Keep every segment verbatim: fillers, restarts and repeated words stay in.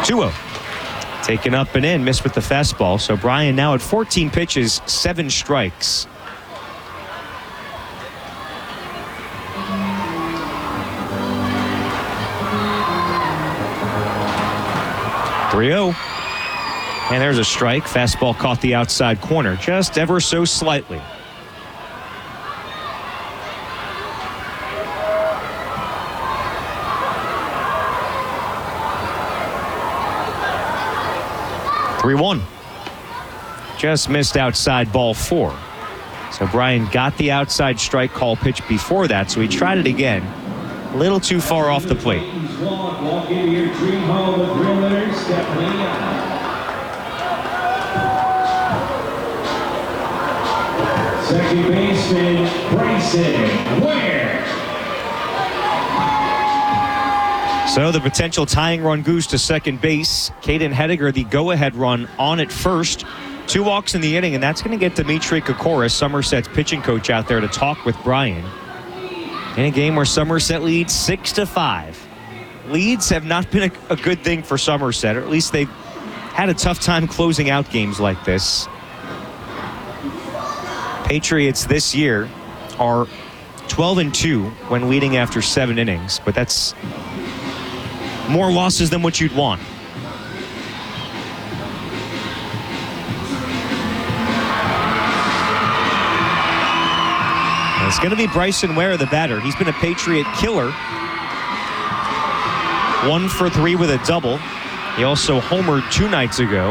two oh. Taken up and in, missed with the fastball. So Brian now at fourteen pitches, seven strikes. three oh. And there's a strike. Fastball caught the outside corner, just ever so slightly. three one. Just missed outside, ball four. So Brian got the outside strike call pitch before that, so he tried it again. A little too far off the plate. Walk into your dream home with real winners, Stephanie. Second baseman, Bryson Ware. So the potential tying run goes to second base. Caden Hediger, the go-ahead run on at first. Two walks in the inning, and that's going to get Dimitri Kokoris, Somerset's pitching coach, out there to talk with Brian. In a game where Somerset leads six to five. Leads have not been a, a good thing for Somerset, or at least they've had a tough time closing out games like this. Patriots this year are twelve and two when leading after seven innings, but that's more losses than what you'd want. And it's going to be Bryson Ware, the batter. He's been a Patriot killer. One for three with a double. He also homered two nights ago.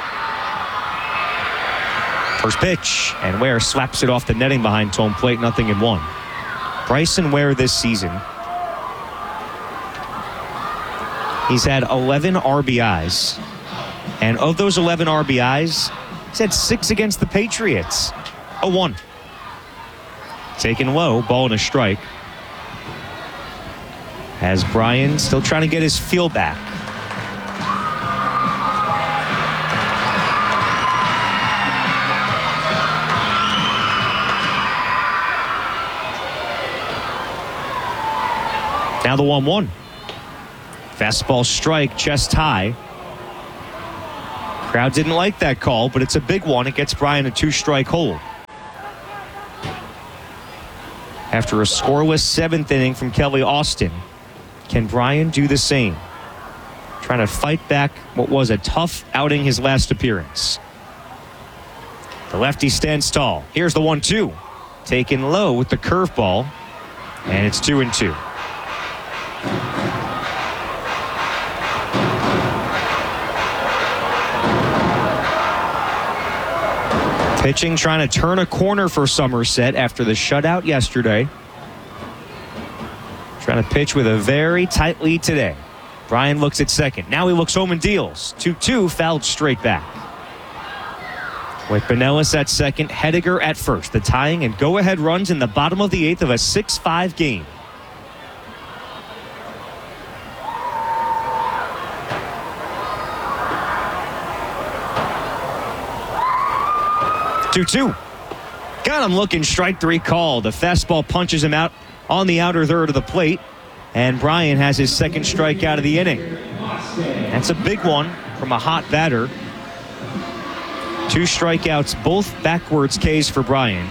First pitch, and Ware slaps it off the netting behind home plate, nothing in one. Bryson Ware this season, he's had eleven R B Is. And of those eleven R B Is, he's had six against the Patriots. oh one. Taken low, ball and a strike. As Brian still trying to get his feel back. Now the one one. Fastball strike, chest high. Crowd didn't like that call, but it's a big one. It gets Brian a two-strike hold. After a scoreless seventh inning from Kelly Austin, can Brian do the same? Trying to fight back what was a tough outing his last appearance. The lefty stands tall. Here's the one two. Taken low with the curveball, and it's two and two. Pitching trying to turn a corner for Somerset after the shutout yesterday. Trying to pitch with a very tight lead today. Brian looks at second. Now he looks home and deals. two two, fouled straight back. With Pinellas at second, Hediger at first. The tying and go-ahead runs in the bottom of the eighth of a six five game. two two. Got him looking, strike three called. The fastball punches him out on the outer third of the plate. And Brian has his second strikeout of the inning. That's a big one from a hot batter. Two strikeouts, both backwards Ks for Brian.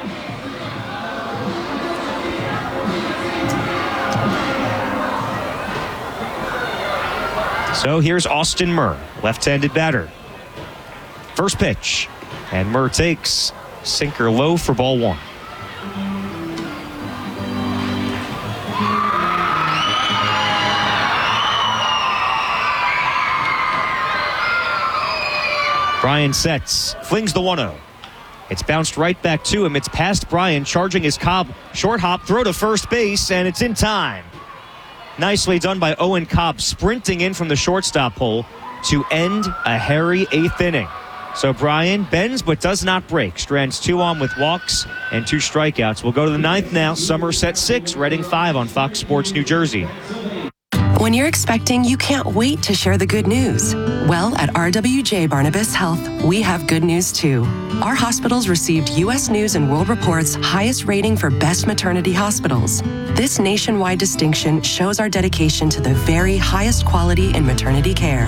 So here's Austin Murr, left-handed batter. First pitch. And Murr takes sinker low for ball one. Brian sets, flings the one oh. It's bounced right back to him. It's past Brian, charging his Cobb. Short hop, throw to first base, and it's in time. Nicely done by Owen Cobb, sprinting in from the shortstop hole to end a hairy eighth inning. So Brian bends but does not break. Strands two on with walks and two strikeouts. We'll go to the ninth now. Somerset six, Reading five on Fox Sports New Jersey. When you're expecting, you can't wait to share the good news. Well, at R W J Barnabas Health, we have good news too. Our hospitals received U S News and World Report's highest rating for best maternity hospitals. This nationwide distinction shows our dedication to the very highest quality in maternity care.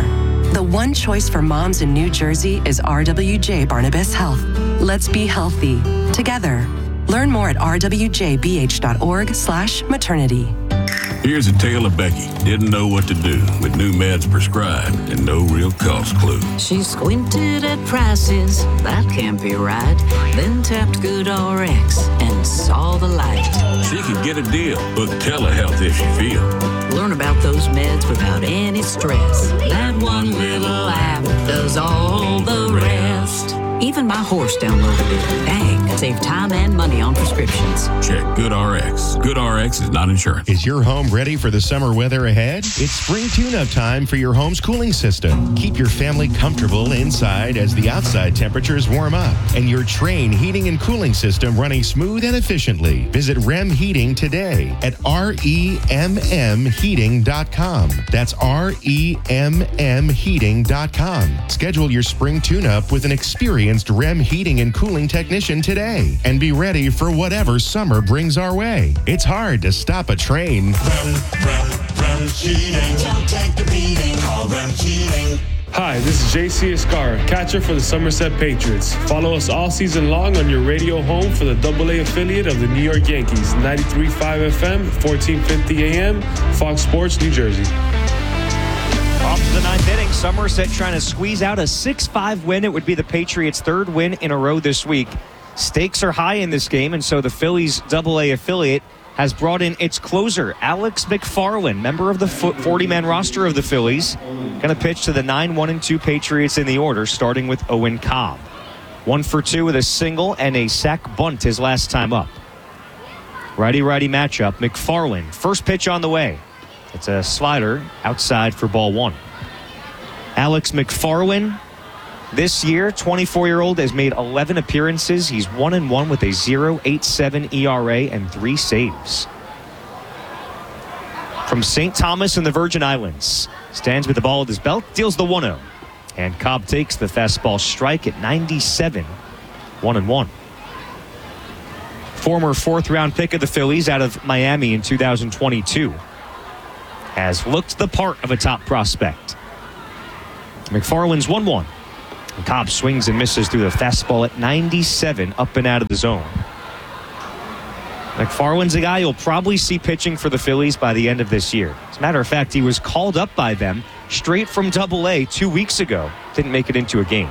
The one choice for moms in New Jersey is R W J Barnabas Health. Let's be healthy together. Learn more at r w j b h dot org slash maternity. Here's a tale of Becky. Didn't know what to do with new meds prescribed and no real cost clue. She squinted at prices, that can't be right. Then tapped GoodRx and saw the light. She could get a deal. Book telehealth if she feel. Learn about those meds without any stress. That one little app does all the rest. Even my horse downloaded it. Dang, save time and money on prescriptions. Check GoodRx. GoodRx is not insurance. Is your home ready for the summer weather ahead? It's spring tune-up time for your home's cooling system. Keep your family comfortable inside as the outside temperatures warm up and your Trane heating and cooling system running smooth and efficiently. Visit R E M Heating today at R E M M heating dot com. That's R E M M heating dot com. Schedule your spring tune-up with an experienced R E M heating and cooling technician today and be ready for whatever summer brings our way. It's hard to stop a train. Rem, Rem, Rem Heating. Don't take the beating. Call Rem Heating. Hi, this is J C Escara, catcher for the Somerset Patriots. Follow us all season long on your radio home for the double A affiliate of the New York Yankees, ninety-three point five F M, fourteen fifty A M, Fox Sports, New Jersey. Off to the ninth inning, Somerset trying to squeeze out a six five win. It would be the Patriots' third win in a row this week. Stakes are high in this game, and so the Phillies' double A affiliate has brought in its closer, Alex McFarland, member of the forty-man roster of the Phillies. Going to pitch to the nine one and two Patriots in the order, starting with Owen Cobb. One for two with a single and a sac bunt his last time up. Righty-righty matchup. McFarland, first pitch on the way. It's a slider outside for ball one. Alex McFarland, this year, twenty-four-year-old, has made eleven appearances. He's one and one with a point oh eight seven E R A and three saves. From Saint Thomas in the Virgin Islands, stands with the ball at his belt, deals the one oh. And Cobb takes the fastball strike at ninety-seven, one and one. Former fourth-round pick of the Phillies out of Miami in two thousand twenty-two. Has looked the part of a top prospect. McFarland's one one. And Cobb swings and misses through the fastball at ninety-seven, up and out of the zone. McFarland's a guy you'll probably see pitching for the Phillies by the end of this year. As a matter of fact, he was called up by them straight from double A two weeks ago. Didn't make it into a game.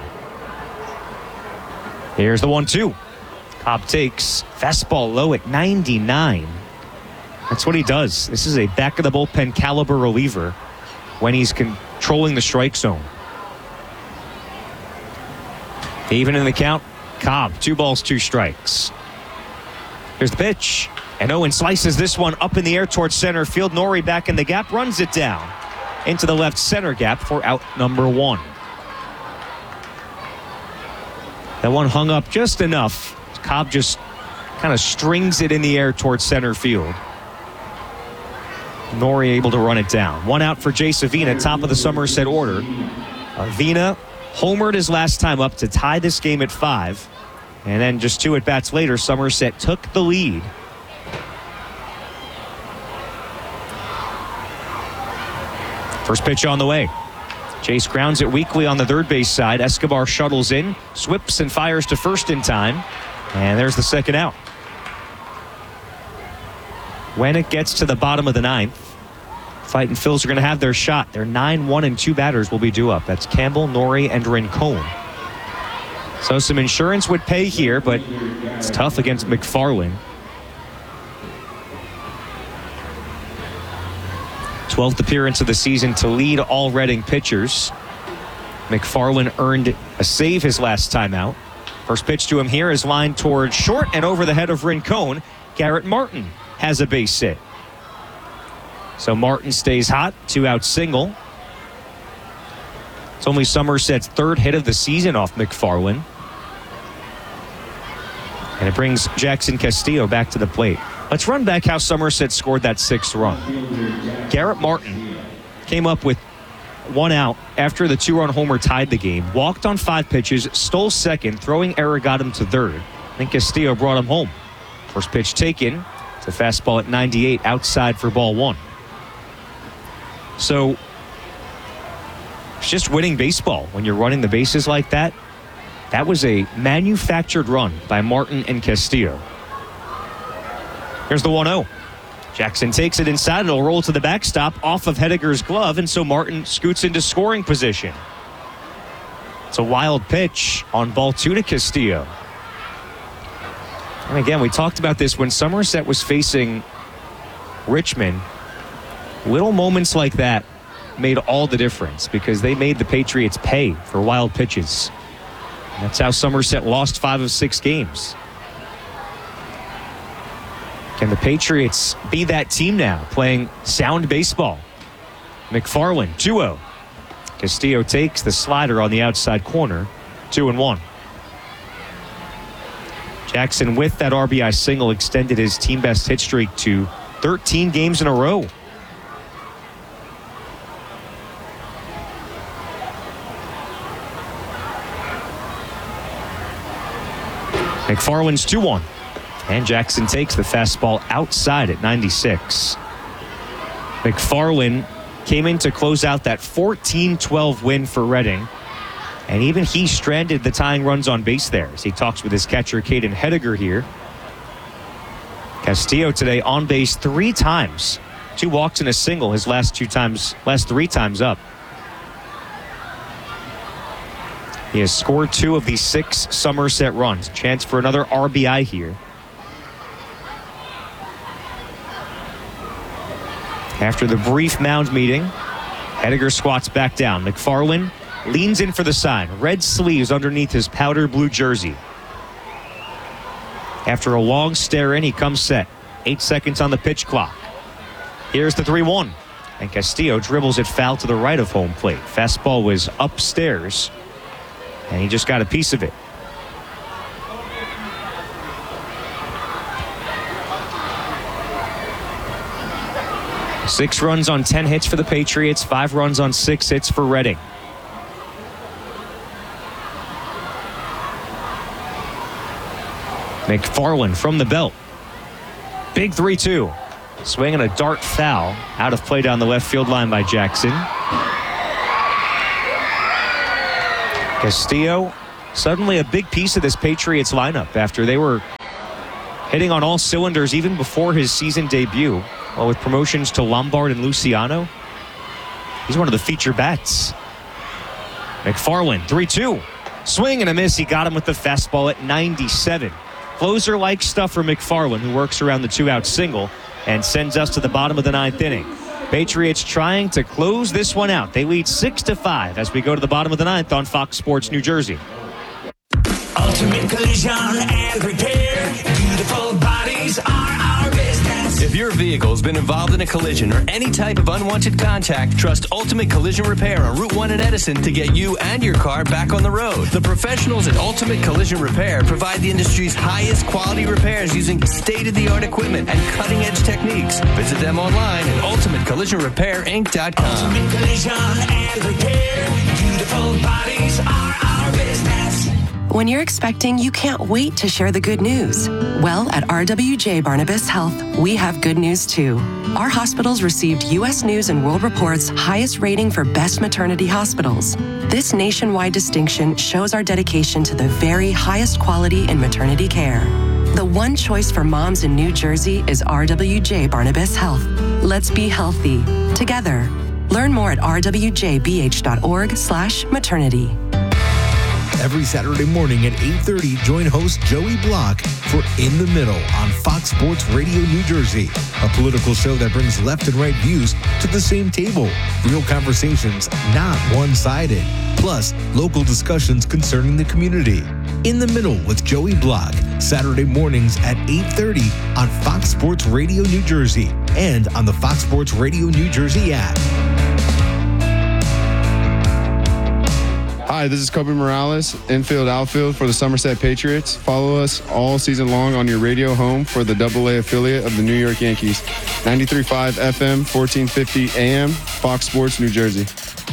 Here's the one two. Cobb takes fastball low at ninety-nine. That's what he does. This is a back of the bullpen caliber reliever when he's controlling the strike zone. Even in the count, Cobb, two balls, two strikes. Here's the pitch. And Owen slices this one up in the air towards center field. Norrie back in the gap, runs it down into the left center gap for out number one. That one hung up just enough. Cobb just kind of strings it in the air towards center field. Norrie able to run it down. One out for Jace Avina, top of the Somerset order. Avina homered his last time up to tie this game at five. And then just two at-bats later, Somerset took the lead. First pitch on the way. Jace grounds it weakly on the third base side. Escobar shuttles in, swips and fires to first in time. And there's the second out. When it gets to the bottom of the ninth, Fighting Phils are going to have their shot. Their nine one and two batters will be due up. That's Campbell, Norrie, and Rincon. So some insurance would pay here, but it's tough against McFarland. twelfth appearance of the season to lead all Reading pitchers. McFarland earned a save his last time out. First pitch to him here is lined towards short and over the head of Rincon. Garrett Martin has a base hit. So Martin stays hot, two out single. It's only Somerset's third hit of the season off McFarland. And it brings Jackson Castillo back to the plate. Let's run back how Somerset scored that sixth run. Garrett Martin came up with one out after the two-run homer tied the game. Walked on five pitches, stole second, throwing error got him to third. Then Castillo brought him home. First pitch taken. It's a fastball at ninety-eight, outside for ball one. So It's just winning baseball when you're running the bases like that. That was a manufactured run by Martin and Castillo. Here's the one oh. Jackson takes it inside. It'll roll to the backstop off of Hediger's glove, and so Martin scoots into scoring position. It's a wild pitch on ball two to Castillo. And again, we talked about this when Somerset was facing Richmond. Little moments like that made all the difference because they made the Patriots pay for wild pitches. And that's how Somerset lost five of six games. Can the Patriots be that team now, playing sound baseball? McFarland, two oh. Castillo takes the slider on the outside corner, two and one. Jackson, with that R B I single, extended his team best hit streak to thirteen games in a row. McFarland's two one. And Jackson takes the fastball outside at ninety-six. McFarland came in to close out that fourteen twelve win for Reading. And even he stranded the tying runs on base there as he talks with his catcher, Caden Hediger here. Castillo today on base three times. Two walks and a single his last two times, last three times up. He has scored two of the six Somerset runs. Chance for another R B I here. After the brief mound meeting, Hediger squats back down. McFarland leans in for the sign. Red sleeves underneath his powder blue jersey. After a long stare in, he comes set. Eight seconds on the pitch clock. Here's the three one. And Castillo dribbles it foul to the right of home plate. Fastball was upstairs, and he just got a piece of it. Six runs on ten hits for the Patriots, five runs on six hits for Reading. McFarland from the belt. Big three two. Swinging a dart foul. Out of play down the left field line by Jackson. Castillo, suddenly a big piece of this Patriots lineup after they were hitting on all cylinders even before his season debut. Well, with promotions to Lombard and Luciano, he's one of the feature bats. McFarland, three two. Swing and a miss. He got him with the fastball at ninety-seven. Closer-like stuff for McFarland, who works around the two-out single and sends us to the bottom of the ninth inning. Patriots trying to close this one out. They lead six to five as we go to the bottom of the ninth on Fox Sports New Jersey. Ultimate Collision and Repair. Beautiful bodies are our business. If your vehicle's been involved in a collision or any type of unwanted contact, trust Ultimate Collision Repair on Route one in Edison to get you and your car back on the road. The professionals at Ultimate Collision Repair provide the industry's highest quality repairs using state-of-the-art equipment and cutting-edge techniques. Visit them online at ultimate collision repair inc dot com. Ultimate Collision and Repair. Beautiful bodies are our business. When you're expecting, you can't wait to share the good news. Well, at R W J Barnabas Health, we have good news too. Our hospitals received U S News and World Report's highest rating for best maternity hospitals. This nationwide distinction shows our dedication to the very highest quality in maternity care. The one choice for moms in New Jersey is R W J Barnabas Health. Let's be healthy together. Learn more at r w j b h dot org slash maternity. Every Saturday morning at eight thirty, join host Joey Block for In the Middle on Fox Sports Radio New Jersey, a political show that brings left and right views to the same table. Real conversations, not one-sided. Plus, local discussions concerning the community. In the Middle with Joey Block, Saturday mornings at eight thirty on Fox Sports Radio New Jersey and on the Fox Sports Radio New Jersey app. Hi, this is Kobe Morales, infield outfield for the Somerset Patriots. Follow us all season long on your radio home for the double A affiliate of the New York Yankees. ninety-three point five F M, fourteen fifty A M, Fox Sports, New Jersey.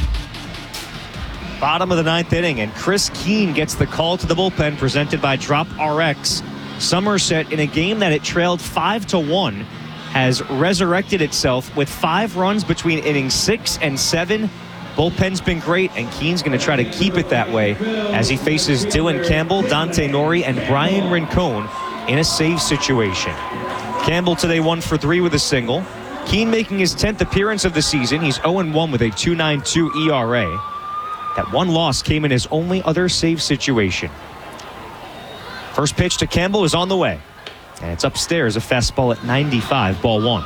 Bottom of the ninth inning, and Chris Keene gets the call to the bullpen presented by Drop R X. Somerset, in a game that it trailed five to one, has resurrected itself with five runs between innings six and seven. Bullpen's been great, and Keane's going to try to keep it that way as he faces Dylan Campbell, Dante Nori, and Brian Rincon in a save situation. Campbell today one for three with a single. Keane making his tenth appearance of the season. He's oh and one with a two point nine two E R A. That one loss came in his only other save situation. First pitch to Campbell is on the way. And it's upstairs, a fastball at ninety-five, ball one.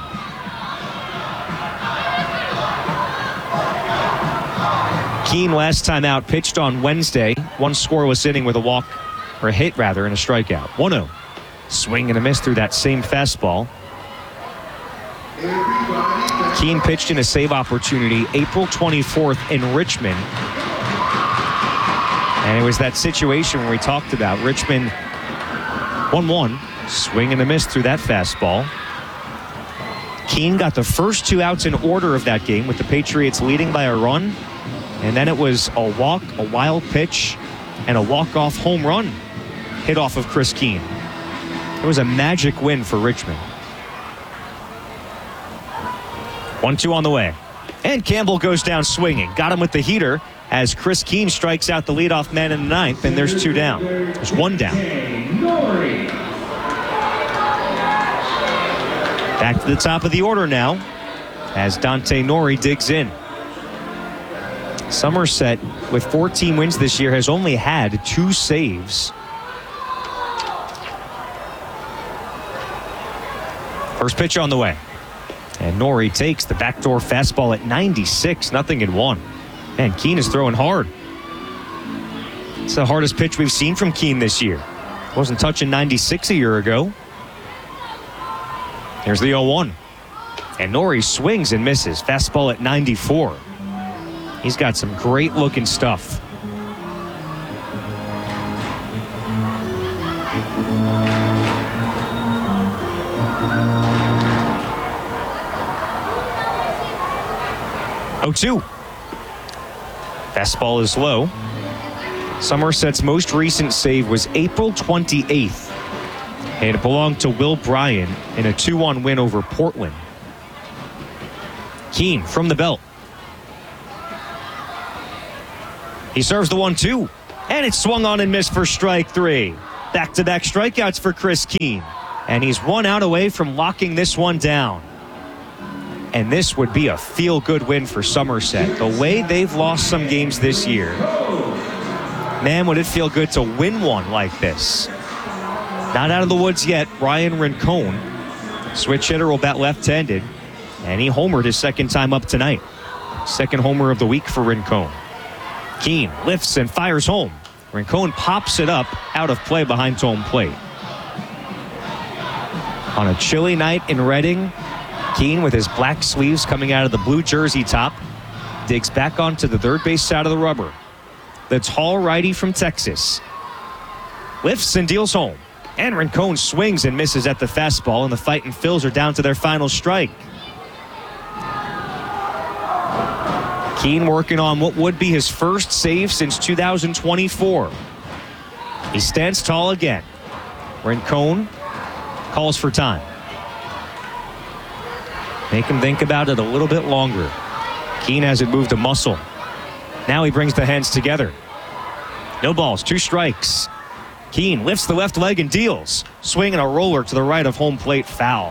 Keane last time out pitched on Wednesday. One scoreless inning with a walk, or a hit rather, and a strikeout. one oh. Swing and a miss through that same fastball. Keane pitched in a save opportunity April twenty-fourth in Richmond. And it was that situation where we talked about Richmond one one. Swing and a miss through that fastball. Keane got the first two outs in order of that game with the Patriots leading by a run. And then it was a walk, a wild pitch, and a walk-off home run hit off of Chris Keane. It was a magic win for Richmond. one two on the way. And Campbell goes down swinging. Got him with the heater as Chris Keane strikes out the leadoff man in the ninth, and there's two down. There's one down. Back to the top of the order now as Dante Nori digs in. Somerset, with fourteen wins this year, has only had two saves. First pitch on the way. And Nori takes the backdoor fastball at ninety-six, nothing in one. Man, Keane is throwing hard. It's the hardest pitch we've seen from Keane this year. Wasn't touching ninety-six a year ago. Here's the oh one. And Nori swings and misses. Fastball at ninety-four. He's got some great looking stuff. oh two. Fastball is low. Somerset's most recent save was April twenty-eighth. And it belonged to Will Bryan in a two one win over Portland. Keane from the belt. He serves the one two. And it's swung on and missed for strike three. Back-to-back strikeouts for Chris Keane. And he's one out away from locking this one down. And this would be a feel-good win for Somerset. The way they've lost some games this year, man, would it feel good to win one like this. Not out of the woods yet. Brian Rincon, switch hitter, will bat left-handed. And he homered his second time up tonight. Second homer of the week for Rincon. Keane lifts and fires home. Rincon pops it up out of play behind home plate. On a chilly night in Reading, Keane, with his black sleeves coming out of the blue jersey top, digs back onto the third base side of the rubber. The tall righty from Texas lifts and deals home. And Rincon swings and misses at the fastball, and the Fightin' Phils are down to their final strike. Keane working on what would be his first save since two thousand twenty-four. He stands tall again. Rincon calls for time. Make him think about it a little bit longer. Keane hasn't moved a muscle. Now he brings the hands together. No balls, two strikes. Keane lifts the left leg and deals. Swinging a roller to the right of home plate, foul.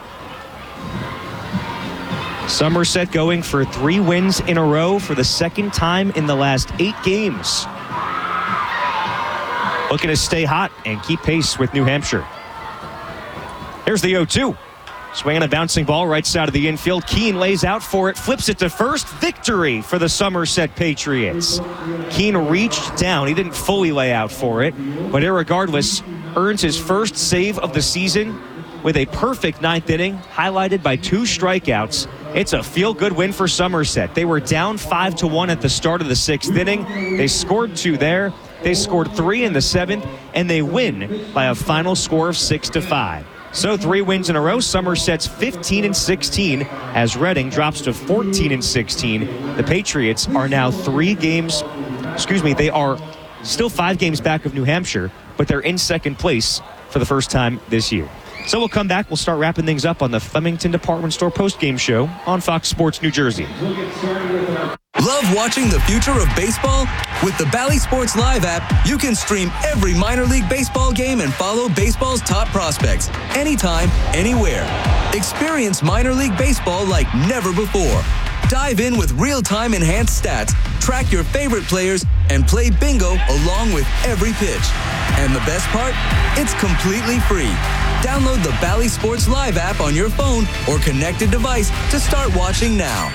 Somerset going for three wins in a row for the second time in the last eight games. Looking to stay hot and keep pace with New Hampshire. Here's the oh two. Swinging a bouncing ball right side of the infield. Keane lays out for it, flips it to first. Victory for the Somerset Patriots. Keane reached down. He didn't fully lay out for it, but irregardless, earns his first save of the season with a perfect ninth inning, highlighted by two strikeouts. It's a feel-good win for Somerset. They were down five to one at the start of the sixth inning. They scored two there. They scored three in the seventh, and they win by a final score of six to five. So three wins in a row. Somerset's fifteen and sixteen as Reading drops to fourteen and sixteen. The Patriots are now three games, excuse me, they are still five games back of New Hampshire, but they're in second place for the first time this year. So we'll come back. We'll start wrapping things up on the Flemington Department Store postgame show on Fox Sports New Jersey. We'll get started with our Love watching the future of baseball? With the Bally Sports Live app, you can stream every minor league baseball game and follow baseball's top prospects anytime, anywhere. Experience minor league baseball like never before. Dive in with real-time enhanced stats, track your favorite players, and play bingo along with every pitch. And the best part? It's completely free. Download the Bally Sports Live app on your phone or connected device to start watching now.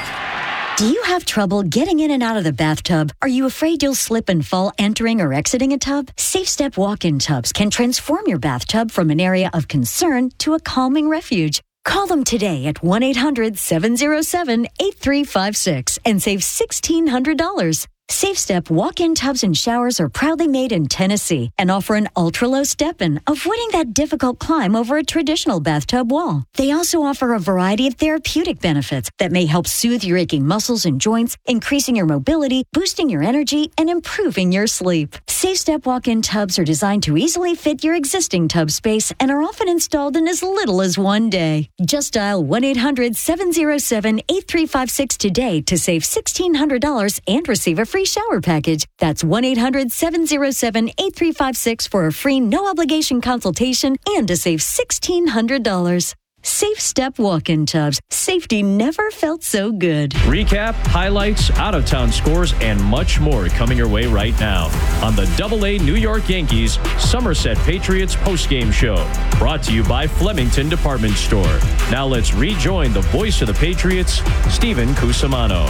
Do you have trouble getting in and out of the bathtub? Are you afraid you'll slip and fall entering or exiting a tub? Safe Step walk-in tubs can transform your bathtub from an area of concern to a calming refuge. Call them today at one eight hundred seven oh seven eight three five six and save sixteen hundred dollars. Safe Step walk-in tubs and showers are proudly made in Tennessee and offer an ultra-low step-in, avoiding that difficult climb over a traditional bathtub wall. They also offer a variety of therapeutic benefits that may help soothe your aching muscles and joints, increasing your mobility, boosting your energy, and improving your sleep. Safe Step walk-in tubs are designed to easily fit your existing tub space and are often installed in as little as one day. Just dial one eight hundred seven oh seven eight three five six today to save sixteen hundred dollars and receive a free shower package. That's one eight hundred seven oh seven eight three five six for a free no-obligation consultation and to save sixteen hundred dollars. Safe Step walk-in tubs. Safety never felt so good. Recap, highlights, out-of-town scores, and much more coming your way right now on the Double A New York Yankees Somerset Patriots postgame show. Brought to you by Flemington Department Store. Now let's rejoin the voice of the Patriots, Steven Cusimano.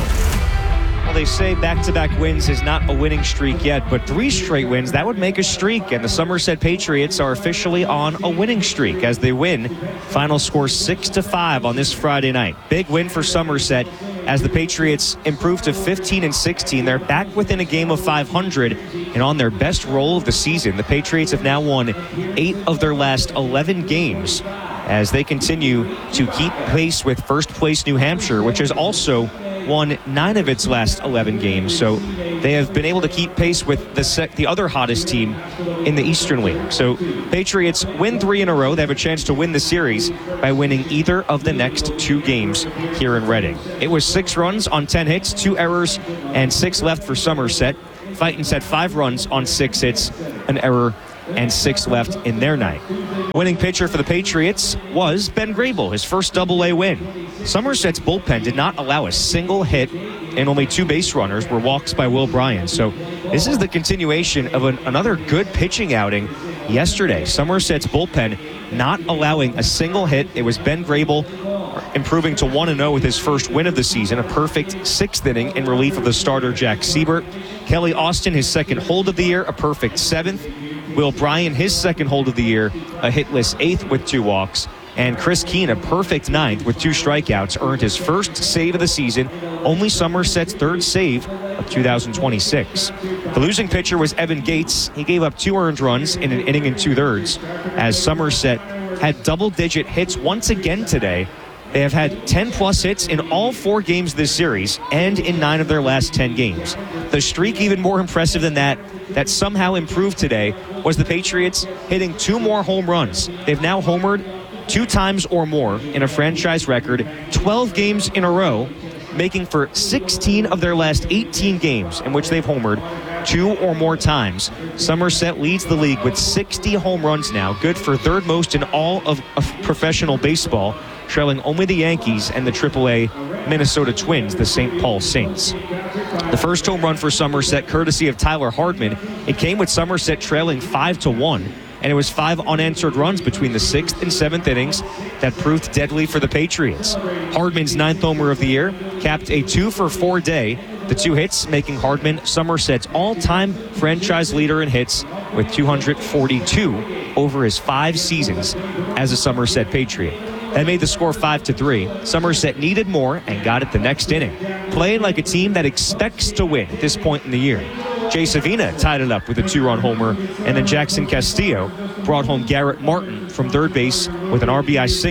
Well, they say back-to-back wins is not a winning streak yet, but three straight wins, that would make a streak, and the Somerset Patriots are officially on a winning streak as they win. Final score six to five on this Friday night. Big win for Somerset as the Patriots improve to fifteen and sixteen. They're back within a game of five hundred and on their best roll of the season. The Patriots have now won eight of their last eleven games as they continue to keep pace with first-place New Hampshire, which has also won nine of its last eleven games. So they have been able to keep pace with the sec- the other hottest team in the Eastern League. So Patriots win three in a row. They have a chance to win the series by winning either of the next two games here in Reading. It was six runs on ten hits, two errors, and six left for Somerset. Fightins had five runs on six hits, an error, and six left in their night. Winning pitcher for the Patriots was Ben Grable, his first double A win. Somerset's bullpen did not allow a single hit, and only two base runners were walks by Will Bryan. So this is the continuation of an, another good pitching outing yesterday. Somerset's bullpen not allowing a single hit. It was Ben Grable improving to one and oh with his first win of the season, a perfect sixth inning in relief of the starter Jack Siebert. Kelly Austin, his second hold of the year, a perfect seventh. Will Bryan, his second hold of the year, a hitless eighth with two walks. And Chris Keene, a perfect ninth with two strikeouts, earned his first save of the season, only Somerset's third save of two thousand twenty-six. The losing pitcher was Evan Gates. He gave up two earned runs in an inning and two-thirds, as Somerset had double-digit hits once again today. They have had ten-plus hits in all four games this series and in nine of their last ten games. The streak, even more impressive than that, that somehow improved today, was the Patriots hitting two more home runs. They've now homered two times or more in a franchise record, twelve games in a row, making for sixteen of their last eighteen games in which they've homered two or more times. Somerset leads the league with sixty home runs now, good for third most in all of, of professional baseball, trailing only the Yankees and the triple A Minnesota Twins, the Saint Paul Saints. The first home run for Somerset, courtesy of Tyler Hardman, it came with Somerset trailing five to one. And it was five unanswered runs between the sixth and seventh innings that proved deadly for the Patriots. Hardman's ninth homer of the year capped a two for four day. The two hits making Hardman Somerset's all-time franchise leader in hits with two hundred forty-two over his five seasons as a Somerset Patriot. That made the score five to three. Somerset needed more and got it the next inning, playing like a team that expects to win at this point in the year. Jay Savina tied it up with a two-run homer, and then Jackson Castillo brought home Garrett Martin from third base with an R B I single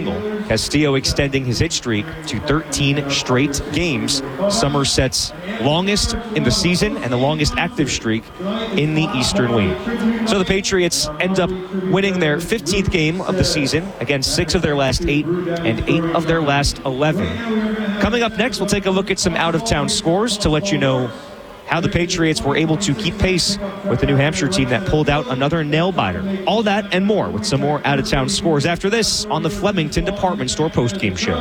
Castillo extending his hit streak to thirteen straight games, Somerset's longest in the season and the longest active streak in the Eastern League. So the Patriots end up winning their fifteenth game of the season against six of their last eight and eight of their last eleven. Coming up next, we'll take a look at some out-of-town scores to let you know how the Patriots were able to keep pace with the New Hampshire team that pulled out another nail-biter. All that and more with some more out-of-town scores after this on the Flemington Department Store postgame show.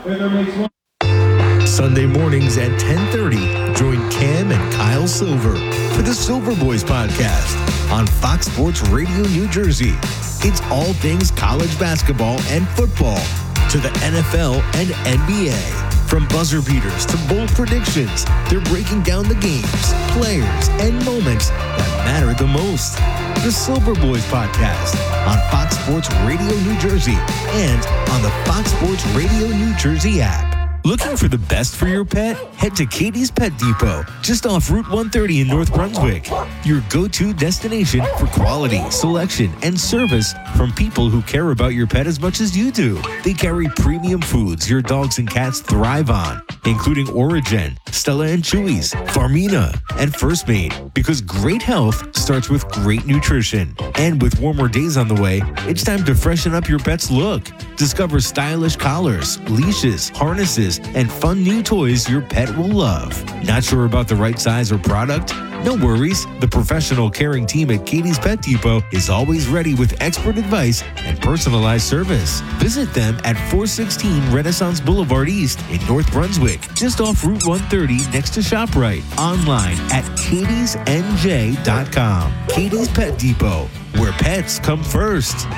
Sunday mornings at ten thirty, join Cam and Kyle Silver for the Silver Boys podcast on Fox Sports Radio New Jersey. It's all things college basketball and football to the N F L and N B A. From buzzer beaters to bold predictions, they're breaking down the games, players, and moments that matter the most. The Silver Boys podcast on Fox Sports Radio New Jersey and on the Fox Sports Radio New Jersey app. Looking for the best for your pet? Head to Katie's Pet Depot, just off Route one thirty in North Brunswick. Your go-to destination for quality, selection, and service from people who care about your pet as much as you do. They carry premium foods your dogs and cats thrive on, including Origen, Stella and Chewy's, Farmina, and First Mate, because great health starts with great nutrition. And with warmer days on the way, it's time to freshen up your pet's look. Discover stylish collars, leashes, harnesses, and fun new toys your pet will love. Not sure about the right size or product? No worries. The professional caring team at Katie's Pet Depot is always ready with expert advice and personalized service. Visit them at four sixteen Renaissance Boulevard East in North Brunswick, just off Route one thirty next to ShopRite. Online at katies n j dot com. Katie's Pet Depot, where pets come first.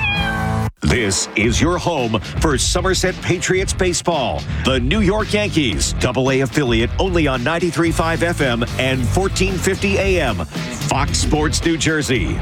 This is your home for Somerset Patriots baseball. The New York Yankees, double A affiliate only on ninety-three point five F M and fourteen fifty A M. Fox Sports New Jersey.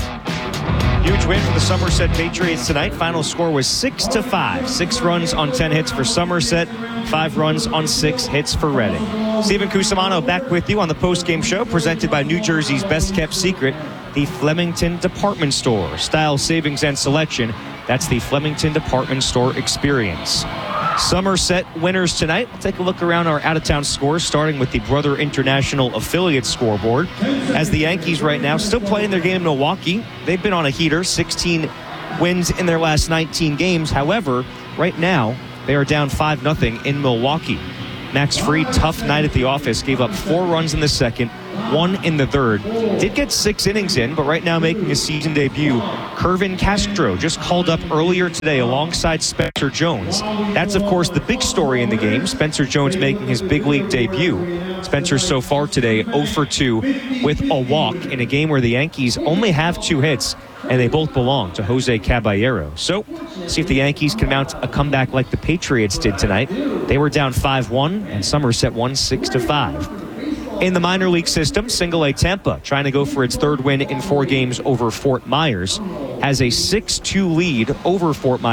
Huge win for the Somerset Patriots tonight. Final score was six to five. Six runs on ten hits for Somerset, five runs on six hits for Reading. Stephen Cusimano back with you on the postgame show presented by New Jersey's best-kept secret, the Flemington Department Store. Style, savings, and selection. That's the Flemington Department Store experience. Somerset winners tonight. We'll take a look around our out-of-town scores, starting with the Brother International affiliate scoreboard. As the Yankees right now still playing their game in Milwaukee, they've been on a heater, sixteen wins in their last nineteen games. However, right now, they are down five nothing in Milwaukee. Max Fried, tough night at the office, gave up four runs in the second, one in the third. Did get six innings in, but right now making his season debut, Kervin Castro, just called up earlier today alongside Spencer Jones. That's, of course, the big story in the game. Spencer Jones making his big league debut. Spencer so far today oh for two with a walk in a game where the Yankees only have two hits, and they both belong to Jose Caballero. So, see if the Yankees can mount a comeback like the Patriots did tonight. They were down five one, and Somerset won six to five. In the minor league system, Single A Tampa, trying to go for its third win in four games over Fort Myers, has a six two lead over Fort Myers.